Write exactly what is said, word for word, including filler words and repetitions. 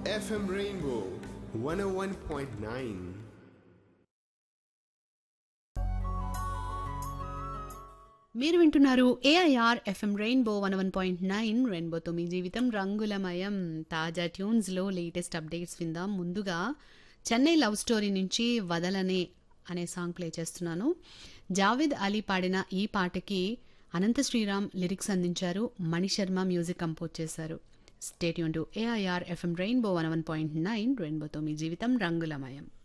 F M Rainbow one oh one point nine. మీరు వింటున్నారు AIR FM rainbow one one point nine రెయిన్బోతో మీ జీవితం రంగులమయం. తాజా ట్యూన్స్లో లేటెస్ట్ అప్డేట్స్ విందాం. ముందుగా చెన్నై లవ్ స్టోరీ నుంచి వదలనే అనే సాంగ్ ప్లే చేస్తున్నాను. జావేద్ అలీ పాడిన ఈ పాటకి అనంత శ్రీరామ్ లిరిక్స్ అందించారు, మణిశర్మ మ్యూజిక్ కంపోజ్ చేశారు. Stay tune to AIR FM rainbow one one point nine రెయిన్బోతో మీ జీవితం రంగులమయం.